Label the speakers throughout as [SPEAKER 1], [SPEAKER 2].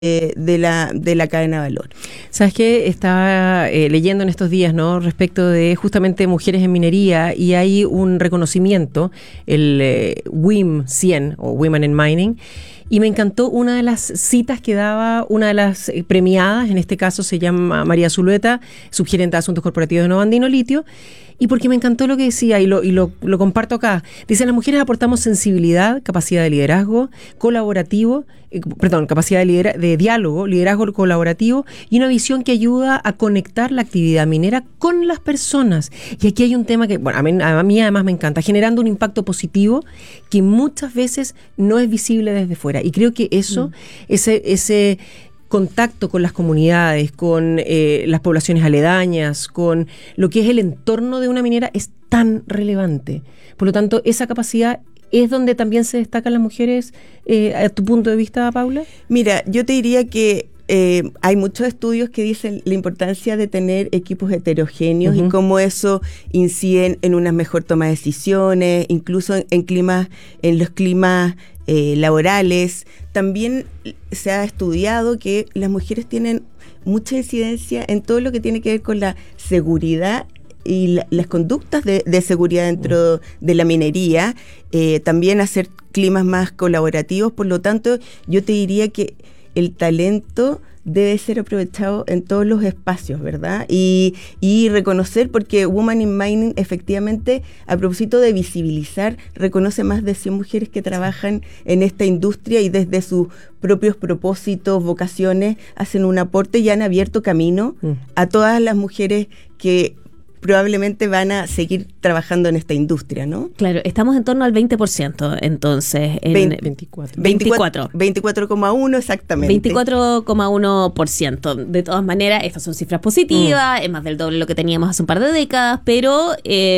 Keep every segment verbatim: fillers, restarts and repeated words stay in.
[SPEAKER 1] eh, de, la, de la cadena de valor.
[SPEAKER 2] ¿Sabes qué? Estaba eh, leyendo en estos días, ¿no?, respecto de justamente mujeres en minería, y hay un reconocimiento, el eh, W I M cien o Women in Mining, y me encantó una de las citas que daba una de las eh, premiadas, en este caso se llama María Zulueta, subgerente de Asuntos Corporativos de Nuevo Andino Litio, y porque me encantó lo que decía, y lo, y lo, lo comparto acá. Dice: las mujeres aportamos sensibilidad, capacidad de liderazgo, colaborativo, eh, perdón, capacidad de, lidera, de diálogo, liderazgo colaborativo y una visión que ayuda a conectar la actividad minera con las personas. Y aquí hay un tema que, bueno, a mí, a mí además me encanta, generando un impacto positivo que muchas veces no es visible desde fuera. Y creo que eso, mm. ese... ese contacto con las comunidades, con eh, las poblaciones aledañas, con lo que es el entorno de una minera, es tan relevante. Por lo tanto, esa capacidad es donde también se destacan las mujeres, eh, a tu punto de vista, Paula.
[SPEAKER 1] Mira, yo te diría que eh, hay muchos estudios que dicen la importancia de tener equipos heterogéneos uh-huh. y cómo eso incide en una mejor toma de decisiones, incluso en, en climas, en los climas Eh, laborales. También se ha estudiado que las mujeres tienen mucha incidencia en todo lo que tiene que ver con la seguridad y la, las conductas de, de seguridad dentro mm. de la minería, eh, también hacer climas más colaborativos. Por lo tanto, yo te diría que el talento debe ser aprovechado en todos los espacios, ¿verdad? Y, y reconocer, porque Women in Mining efectivamente, a propósito de visibilizar, reconoce más de cien mujeres que trabajan en esta industria y desde sus propios propósitos, vocaciones, hacen un aporte y han abierto camino mm. a todas las mujeres que probablemente van a seguir trabajando en esta industria, ¿no?
[SPEAKER 3] Claro, estamos en torno al veinte por ciento, entonces. En
[SPEAKER 2] veinticuatro.
[SPEAKER 3] veinticuatro.
[SPEAKER 1] veinticuatro coma uno exactamente.
[SPEAKER 3] veinticuatro coma uno por ciento. De todas maneras, estas son cifras positivas, mm. es más del doble de lo que teníamos hace un par de décadas, pero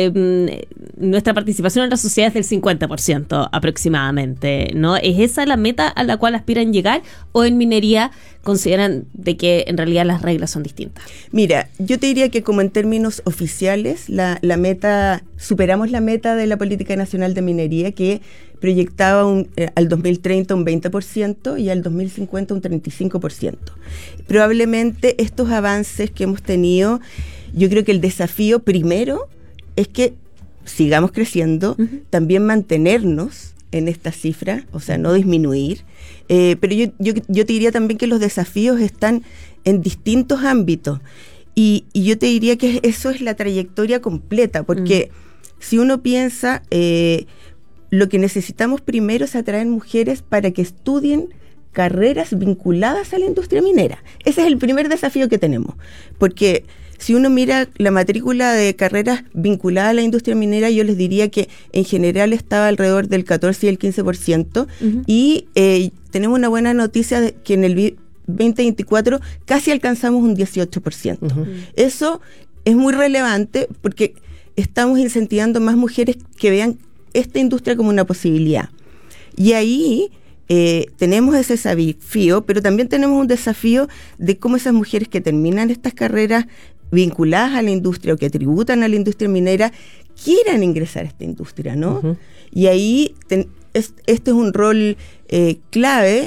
[SPEAKER 3] eh, nuestra participación en la sociedad es del cincuenta por ciento aproximadamente, ¿no? ¿Es esa la meta a la cual aspiran llegar, o en minería consideran de que en realidad las reglas son distintas?
[SPEAKER 1] Mira, yo te diría que como en términos oficiales, la, la meta, superamos la meta de la Política Nacional de Minería, que proyectaba un, eh, al dos mil treinta un veinte por ciento y al dos mil cincuenta un treinta y cinco por ciento. Probablemente estos avances que hemos tenido, yo creo que el desafío primero es que sigamos creciendo, uh-huh. también mantenernos en esta cifra, o sea, no disminuir. Eh, pero yo, yo, yo te diría también que los desafíos están en distintos ámbitos. Y, y yo te diría que eso es la trayectoria completa, porque mm. si uno piensa, eh, lo que necesitamos primero es atraer mujeres para que estudien carreras vinculadas a la industria minera. Ese es el primer desafío que tenemos, porque si uno mira la matrícula de carreras vinculadas a la industria minera, yo les diría que en general estaba alrededor del catorce y el quince por ciento, uh-huh. y eh, tenemos una buena noticia de que en el veinte veinticuatro casi alcanzamos un dieciocho por ciento. Uh-huh. Eso es muy relevante porque estamos incentivando más mujeres que vean esta industria como una posibilidad. Y ahí eh, tenemos ese desafío, pero también tenemos un desafío de cómo esas mujeres que terminan estas carreras vinculadas a la industria o que tributan a la industria minera quieran ingresar a esta industria, ¿no? Uh-huh. Y ahí ten, es, este es un rol eh, clave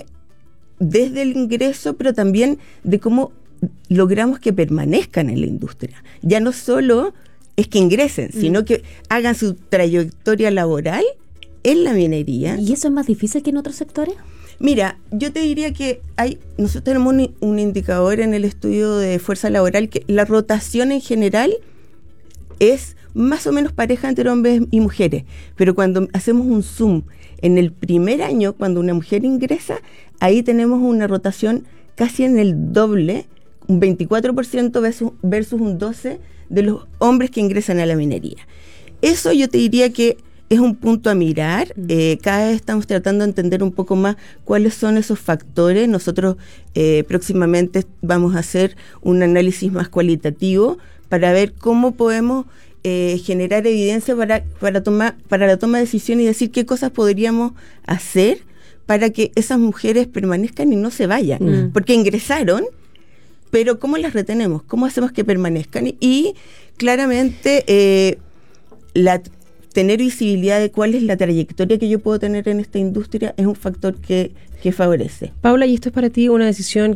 [SPEAKER 1] desde el ingreso, pero también de cómo logramos que permanezcan en la industria. Ya no solo es que ingresen, mm. sino que hagan su trayectoria laboral en la minería.
[SPEAKER 3] ¿Y eso es más difícil que en otros sectores?
[SPEAKER 1] Mira, yo te diría que hay, nosotros tenemos un, un indicador en el estudio de fuerza laboral que la rotación en general es más o menos pareja entre hombres y mujeres, pero cuando hacemos un zoom en el primer año, cuando una mujer ingresa, ahí tenemos una rotación casi en el doble, un veinticuatro por ciento versus, versus un doce por ciento de los hombres que ingresan a la minería. Eso yo te diría que es un punto a mirar. Eh, cada vez estamos tratando de entender un poco más cuáles son esos factores. Nosotros eh, próximamente vamos a hacer un análisis más cualitativo para ver cómo podemos eh, generar evidencia para, para, tomar, para la toma de decisión y decir qué cosas podríamos hacer para que esas mujeres permanezcan y no se vayan. Mm. Porque ingresaron, pero ¿cómo las retenemos? ¿Cómo hacemos que permanezcan? Y, y claramente eh, la tener visibilidad de cuál es la trayectoria que yo puedo tener en esta industria es un factor que, que favorece.
[SPEAKER 2] Paula, ¿y esto es para ti una decisión